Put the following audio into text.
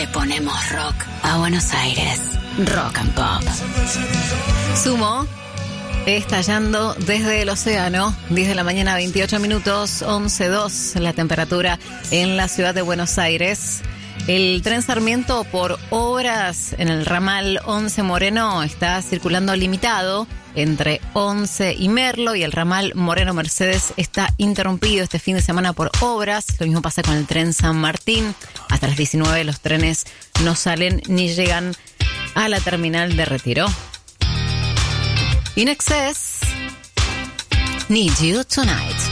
Le ponemos rock a Buenos Aires. Rock and Pop. Sumo, estallando desde el océano, 10 de la mañana, 28 minutos, 11:02 la temperatura en la ciudad de Buenos Aires. El tren Sarmiento por obras en el ramal 11 Moreno está circulando limitado entre 11 y Merlo, y el ramal Moreno Mercedes está interrumpido este fin de semana por obras. Lo mismo pasa con el tren San Martín. Hasta las 19 los trenes no salen ni llegan a la terminal de Retiro. In Excess, Need You Tonight.